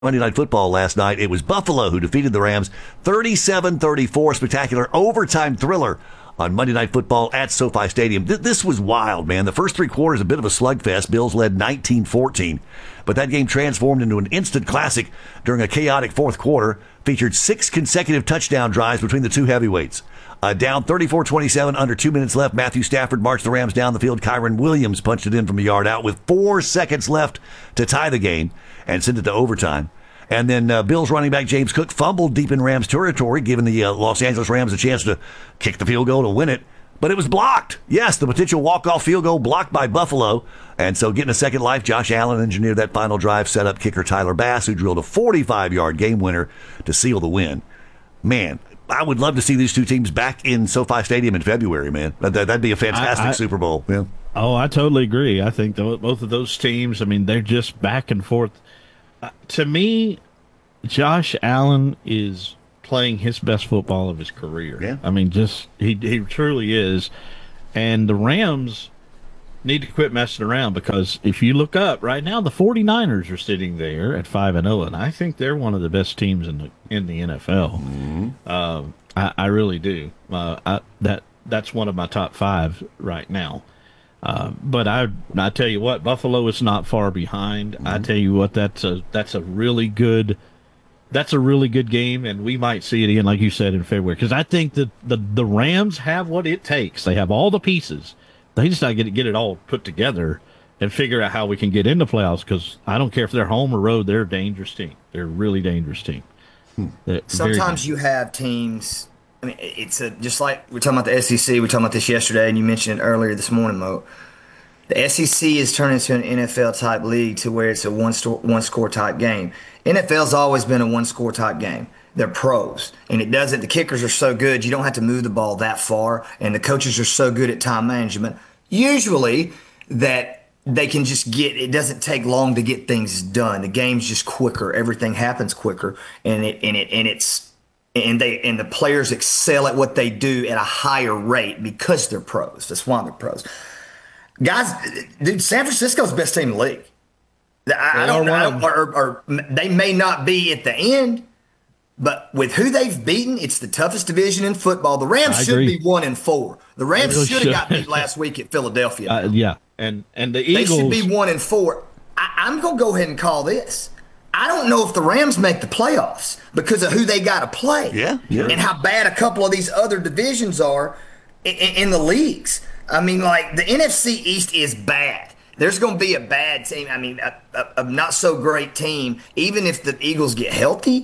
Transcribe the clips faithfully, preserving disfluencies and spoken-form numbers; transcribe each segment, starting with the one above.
Monday Night Football last night. It was Buffalo who defeated the Rams thirty-seven thirty-four. Spectacular overtime thriller on Monday Night Football at SoFi Stadium. Th- this was wild, man. The first three quarters, a bit of a slugfest. Bills led nineteen fourteen. But that game transformed into an instant classic during a chaotic fourth quarter. Featured six consecutive touchdown drives between the two heavyweights. Uh, down thirty-four twenty-seven, under two minutes left. Matthew Stafford marched the Rams down the field. Kyron Williams punched it in from a yard out with four seconds left to tie the game and send it to overtime. And then uh, Bills running back James Cook fumbled deep in Rams territory, giving the uh, Los Angeles Rams a chance to kick the field goal to win it. But it was blocked. Yes, the potential walk-off field goal blocked by Buffalo. And so getting a second life, Josh Allen engineered that final drive, set up kicker Tyler Bass, who drilled a forty-five-yard game winner to seal the win. Man, I would love to see these two teams back in SoFi Stadium in February, man. That, that'd be a fantastic I, I, Super Bowl. Yeah. Oh, I totally agree. I think th- both of those teams, I mean, they're just back and forth. Uh, to me, Josh Allen is playing his best football of his career. Yeah. I mean, just he he truly is. And the Rams need to quit messing around, because if you look up right now, the 49ers are sitting there at five and oh, and I think they're one of the best teams in the in the N F L. Mm-hmm. Um, I, I really do. Uh, I, that that's one of my top five right now. Uh, but I I tell you what, Buffalo is not far behind. Mm-hmm. I tell you what, that's a that's a really good that's a really good game, and we might see it again, like you said, in February. Because I think that the the Rams have what it takes. They have all the pieces. They just got to get it, get it all put together and figure out how we can get into playoffs. Because I don't care if they're home or road, they're a dangerous team. They're a really dangerous team. Hmm. Sometimes you have teams. I mean, it's a, just like we're talking about the S E C. We were talking about this yesterday, and you mentioned it earlier this morning, Mo. The S E C is turning into an N F L type league to where it's a one sto- one score type game. N F L's always been a one score type game. They're pros, and it doesn't. The kickers are so good, you don't have to move the ball that far, and the coaches are so good at time management, usually, that they can just get. It doesn't take long to get things done. The game's just quicker. Everything happens quicker, and it and it and it's. And they and the players excel at what they do at a higher rate because they're pros. That's why they're pros. Guys, dude, San Francisco's the best team in the league. I, I don't know, or, or, or they may not be at the end, but with who they've beaten, it's the toughest division in football. The Rams I should agree. be one and four. The Rams really should have should. got beat last week at Philadelphia. Uh, yeah, and and the Eagles, they should be one and four. I, I'm gonna go ahead and call this. I don't know if the Rams make the playoffs because of who they got to play, yeah, yeah, and how bad a couple of these other divisions are in, in the leagues. I mean, like the N F C East is bad. There's going to be a bad team. I mean, a, a, a not so great team. Even if the Eagles get healthy,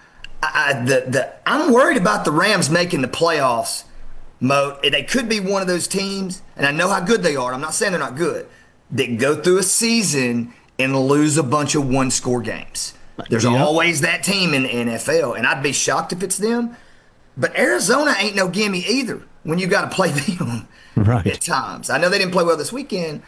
I, the the I'm worried about the Rams making the playoffs. Mo, they could be one of those teams, and I know how good they are. I'm not saying they're not good. That go through a season and lose a bunch of one-score games. There's yep. always that team in the N F L, and I'd be shocked if it's them. But Arizona ain't no gimme either when you got to play them right. at times. I know they didn't play well this weekend.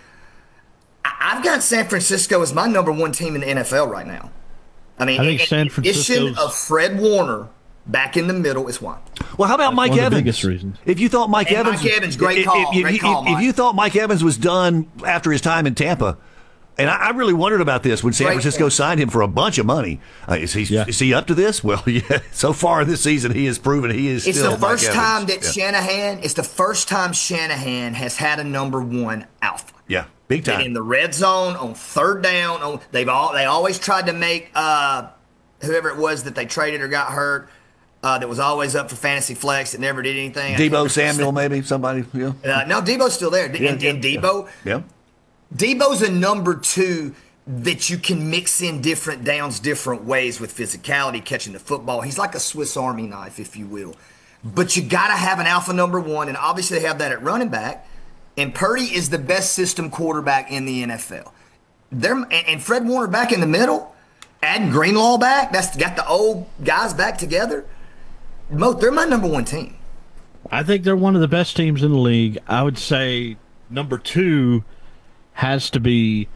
I- I've got San Francisco as my number one team in the N F L right now. I mean, I think an San Francisco's... addition of Fred Warner back in the middle is why. Well, how about That's Mike one of Evans? the biggest reasons. If you thought Mike and Evans, Mike Evans, great call, if, if, great if, call, if, if Mike. you thought Mike Evans was done after his time in Tampa. And I, I really wondered about this when San Great Francisco point. signed him for a bunch of money. Uh, is he Yeah. is he up to this? Well, yeah. So far this season, he has proven he is. It's still the first Mike time Evans. that yeah. Shanahan. It's the first time Shanahan has had a number one alpha. Yeah, big time. In the red zone, on third down, on they've all they always tried to make uh, whoever it was that they traded or got hurt. Uh, that was always up for fantasy flex that never did anything. Debo Samuel, maybe somebody. Yeah. Uh, no, Debo's still there. Yeah, and, yeah, and Debo, yeah. Debo's a number two that you can mix in different downs, different ways with physicality, catching the football. He's like a Swiss Army knife, if you will. But you got to have an alpha number one, and obviously they have that at running back. And Purdy is the best system quarterback in the N F L. They're, and, and Fred Warner back in the middle, adding Greenlaw back. That's got the old guys back together. Mo, they're my number one team. I think they're one of the best teams in the league. I would say number two has to be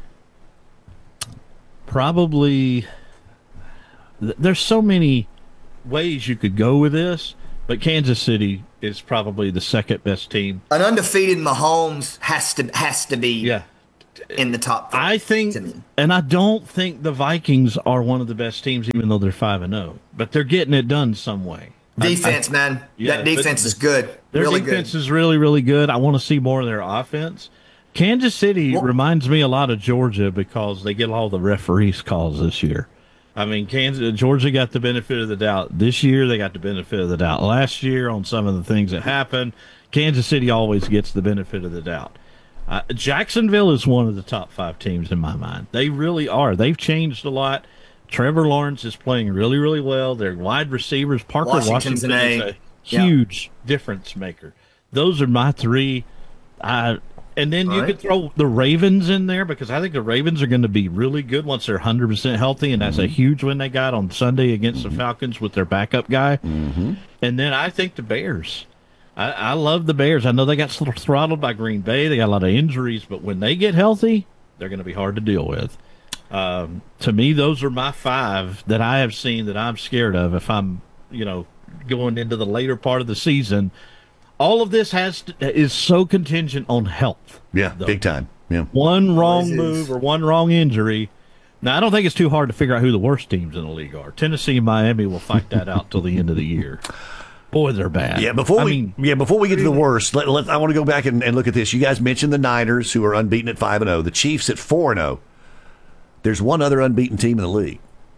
probably – there's so many ways you could go with this, but Kansas City is probably the second best team. An undefeated Mahomes has to has to be yeah. in the top three. I think, to me. and I don't think the Vikings are one of the best teams, even though they're five and zero. But they're getting it done some way. Defense, I, I, man. yeah, that defense the, is good. Their really defense good. is really, really good. I want to see more of their offense. Kansas City well, reminds me a lot of Georgia because they get all the referees calls this year. I mean, Kansas, Georgia got the benefit of the doubt. This year, they got the benefit of the doubt. Last year, on some of the things that happened, Kansas City always gets the benefit of the doubt. Uh, Jacksonville is one of the top five teams in my mind. They really are. They've changed a lot. Trevor Lawrence is playing really, really well. Their wide receivers, Parker Washington's Washington, an is A. a huge yeah. difference maker. Those are my three. I And then All you right. could throw the Ravens in there because I think the Ravens are going to be really good once they're one hundred percent healthy, and that's mm-hmm. a huge win they got on Sunday against mm-hmm. the Falcons with their backup guy. Mm-hmm. And then I think the Bears. I, I love the Bears. I know they got throttled by Green Bay. They got a lot of injuries, but when they get healthy, they're going to be hard to deal with. Um, to me, those are my five that I have seen that I'm scared of if I'm, you know, going into the later part of the season. All of this has to, is so contingent on health. Yeah, though. Big time. Yeah. One wrong move or one wrong injury. Now, I don't think it's too hard to figure out who the worst teams in the league are. Tennessee and Miami will fight that out till the end of the year. Boy, they're bad. Yeah, before I we mean, yeah before we get to the worst, let, let, I want to go back and, and look at this. You guys mentioned the Niners, who are unbeaten at five and zero. The Chiefs at four and zero. There's one other unbeaten team in the league.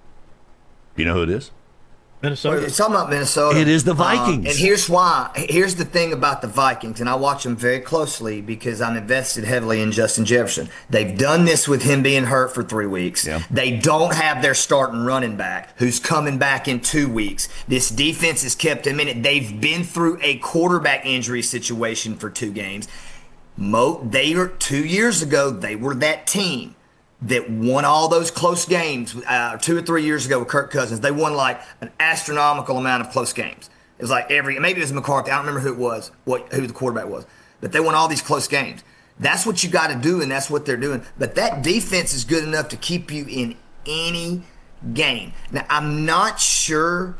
You know who it is? Minnesota. Well, it's talking about Minnesota. It is the Vikings. Um, and here's why. Here's the thing about the Vikings, and I watch them very closely because I'm invested heavily in Justin Jefferson. They've done this with him being hurt for three weeks. Yeah. They don't have their starting running back who's coming back in two weeks. This defense has kept him in it. They've been through a quarterback injury situation for two games. Mo, they were two years ago. They were that team that won all those close games uh, two or three years ago with Kirk Cousins. They won like an astronomical amount of close games. It was like every, maybe it was McCarthy. I don't remember who it was, what who the quarterback was. But they won all these close games. That's what you got to do, and that's what they're doing. But that defense is good enough to keep you in any game. Now, I'm not sure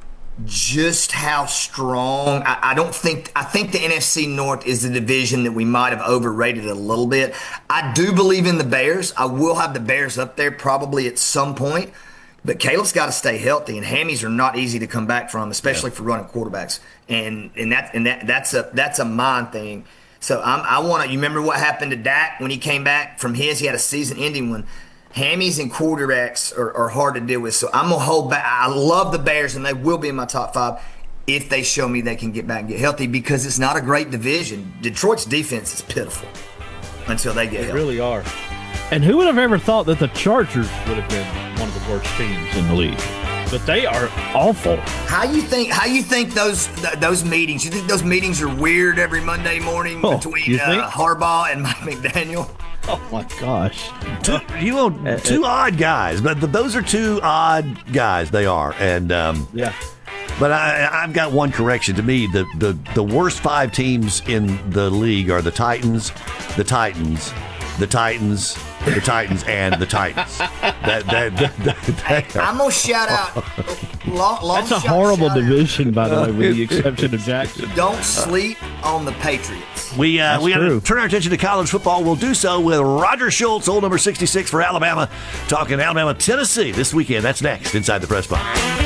just how strong. I, I don't think I think the N F C North is the division that we might have overrated a little bit. I do believe in the Bears. I will have the Bears up there probably at some point. But Caleb's got to stay healthy, and hammies are not easy to come back from, especially yeah. for running quarterbacks. And and that and that that's a that's a mind thing. So I'm, I want to. You remember what happened to Dak when he came back from his? He had a season-ending one. Hammies and quarterbacks are, are hard to deal with. So I'm going to hold back. I love the Bears, and they will be in my top five if they show me they can get back and get healthy because it's not a great division. Detroit's defense is pitiful until they get they healthy. Really are. And who would have ever thought that the Chargers would have been one of the worst teams in the league? But they are awful. How you think? How you think those th- those meetings? You think those meetings are weird every Monday morning oh, between uh, Harbaugh and Mike McDaniel? Oh my gosh! Two, you know, two odd guys, but those are two odd guys. They are, and um, yeah. But I, I've got one correction. To me, the, the the worst five teams in the league are the Titans, the Titans, the Titans, the Titans, and the Titans. That, that, that, that, that I'm gonna shout out. Long, long That's a shot, horrible division, by the way, with the exception of Jackson. Don't sleep on the Patriots. We uh, That's we got to true. turn our attention to college football. We'll do so with Roger Schultz, old number sixty-six for Alabama, talking Alabama, Tennessee this weekend. That's next inside the press box.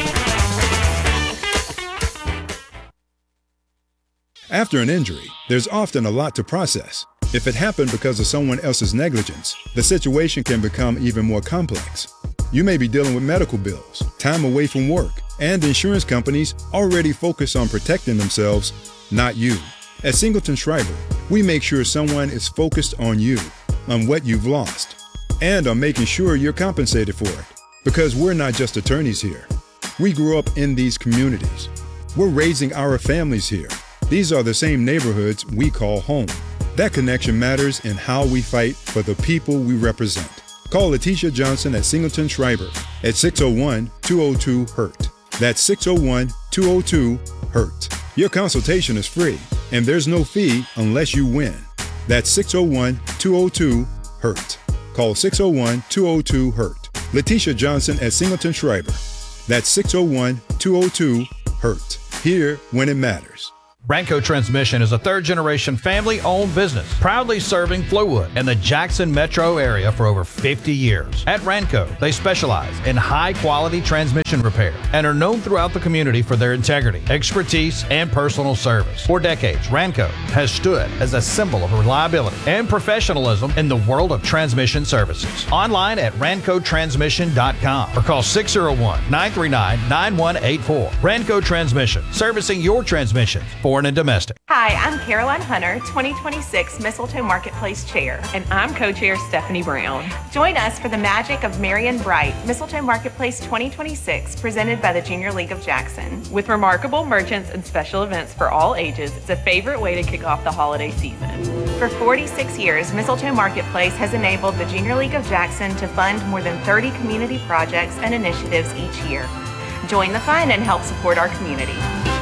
After an injury, there's often a lot to process. If it happened because of someone else's negligence, the situation can become even more complex. You may be dealing with medical bills, time away from work, and insurance companies already focus on protecting themselves, not you. At Singleton Schreiber, we make sure someone is focused on you, on what you've lost, and on making sure you're compensated for it. Because we're not just attorneys here. We grew up in these communities. We're raising our families here. These are the same neighborhoods we call home. That connection matters in how we fight for the people we represent. Call Letitia Johnson at Singleton Schreiber at six oh one, two oh two, hurt. That's six oh one, two oh two, hurt. Your consultation is free, and there's no fee unless you win. That's six oh one, two oh two, hurt. Call six oh one, two oh two, hurt. Letitia Johnson at Singleton Schreiber. That's six oh one, two oh two, hurt. Here when it matters. Ranco Transmission is a third-generation family-owned business, proudly serving Flowood and the Jackson metro area for over fifty years. At Ranco, they specialize in high-quality transmission repair and are known throughout the community for their integrity, expertise, and personal service. For decades, Ranco has stood as a symbol of reliability and professionalism in the world of transmission services. Online at ranco transmission dot com or call six oh one, nine three nine, nine one eight four. Ranco Transmission, servicing your transmissions, foreign and domestic. Hi, I'm Caroline Hunter, twenty twenty-six Mistletoe Marketplace Chair. And I'm co-chair Stephanie Brown. Join us for the magic of Marion Bright Mistletoe Marketplace twenty twenty-six, presented by the Junior League of Jackson. With remarkable merchants and special events for all ages, it's a favorite way to kick off the holiday season. For forty-six years, Mistletoe Marketplace has enabled the Junior League of Jackson to fund more than thirty community projects and initiatives each year. Join the fun and help support our community.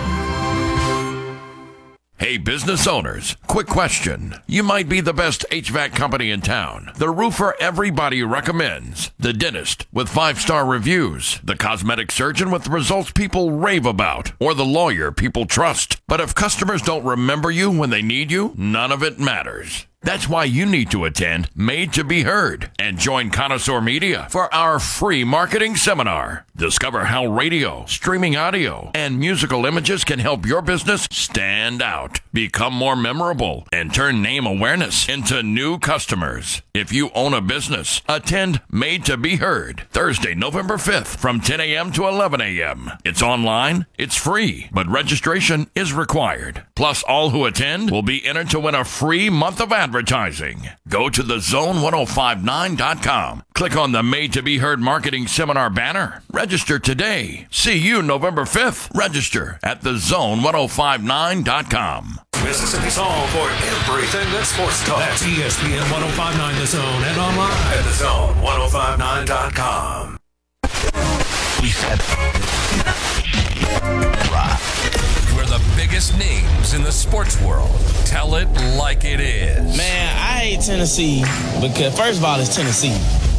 Hey, business owners, quick question. You might be the best H V A C company in town, the roofer everybody recommends, the dentist with five-star reviews, the cosmetic surgeon with results people rave about, or the lawyer people trust. But if customers don't remember you when they need you, none of it matters. That's why you need to attend Made to Be Heard and join Connoisseur Media for our free marketing seminar. Discover how radio, streaming audio, and musical images can help your business stand out, become more memorable, and turn name awareness into new customers. If you own a business, attend Made to Be Heard Thursday, November fifth from ten a.m. to eleven a.m. It's online, it's free, but registration is required. Plus, all who attend will be entered to win a free month of advertising. Advertising. Go to the zone ten fifty-nine dot com. Click on the Made to Be Heard Marketing Seminar banner. Register today. See you November fifth. Register at the zone ten fifty-nine dot com. Mississippi's home for everything that's sports talk. That's E S P N ten fifty-nine The Zone and online at the zone ten fifty-nine dot com. We said we're the biggest names in the sports world. Tell it like it is. Man, I hate Tennessee because, first of all, it's Tennessee.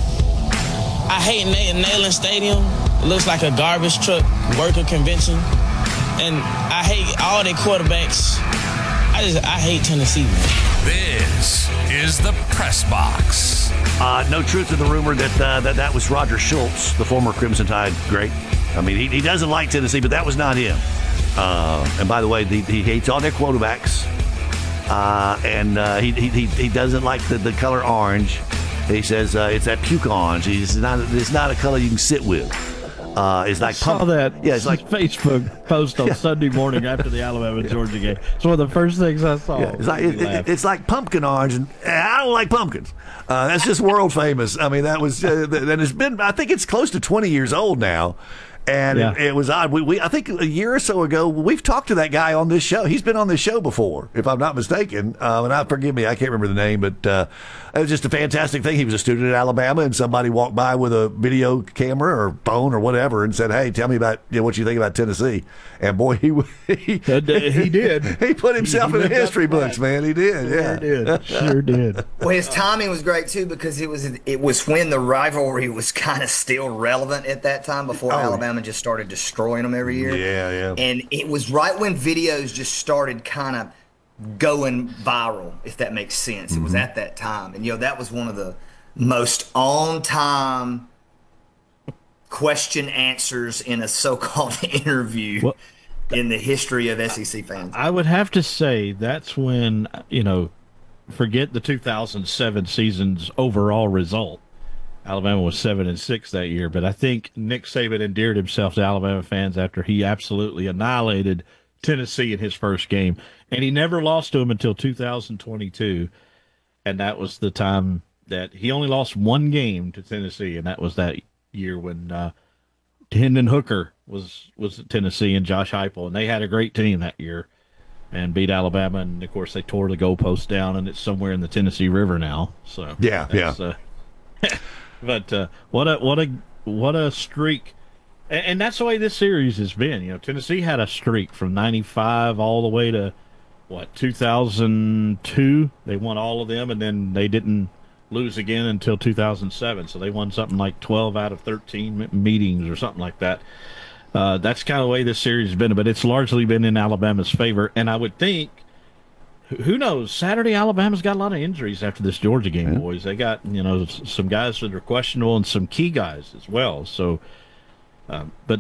I hate Na- Neyland Stadium. It looks like a garbage truck worker convention. And I hate all their quarterbacks. I just, I hate Tennessee, man. This is the Press Box. Uh, no truth to the rumor that, uh, that that was Roger Schultz, the former Crimson Tide great. I mean, he, he doesn't like Tennessee, but that was not him. Uh, and by the way, the, he hates all their quarterbacks. Uh, and uh, he, he he doesn't like the, the color orange. He says uh, it's that puke orange. It's not it's not a color you can sit with. Uh, it's like I saw pump- that. Yeah, it's like Facebook post on yeah. Sunday morning after the Alabama Georgia game. It's one of the first things I saw. Yeah, it's like it, it, it's like pumpkin orange, and I don't like pumpkins. Uh, that's just world famous. I mean, that was uh, and it's been. I think it's close to twenty years old now. And yeah. it, it was odd. We, we, I think a year or so ago, we've talked to that guy on this show. He's been on this show before, if I'm not mistaken. Uh, and I forgive me, I can't remember the name, but uh, it was just a fantastic thing. He was a student at Alabama, and somebody walked by with a video camera or phone or whatever and said, "Hey, tell me about you know, what you think about Tennessee." And boy, he he, he did. He put himself he in the history books, man. He did. Sure Yeah, did. Sure did. Well, his timing was great too because it was it was when the rivalry was kind of still relevant at that time before Oh. Alabama just started destroying them every year. Yeah, yeah. And it was right when videos just started kind of going viral, if that makes sense. It was at that time, and you know that was one of the most on-time question answers in a so-called interview Well, in the history of S E C fans. I would have to say that's when, you know, forget the two thousand seven season's overall result. Alabama was seven and six that year, but I think Nick Saban endeared himself to Alabama fans after he absolutely annihilated Tennessee in his first game, and he never lost to them until two thousand twenty-two, and that was the time that he only lost one game to Tennessee, and that was that year when uh, Hendon Hooker was was at Tennessee and Josh Heupel, and they had a great team that year and beat Alabama, and of course they tore the goalpost down, and it's somewhere in the Tennessee River now. So Yeah, yeah. uh, but uh, what a what a what a streak, and, and that's the way this series has been. You know, Tennessee had a streak from ninety-five all the way to what two thousand two. They won all of them, and then they didn't lose again until two thousand seven. So they won something like twelve out of thirteen meetings or something like that. uh, that's kind of the way this series has been, but it's largely been in Alabama's favor. And I would think, who knows, Saturday Alabama's got a lot of injuries after this Georgia game, yeah. boys. They got, you know, some guys that are questionable and some key guys as well. So, um, but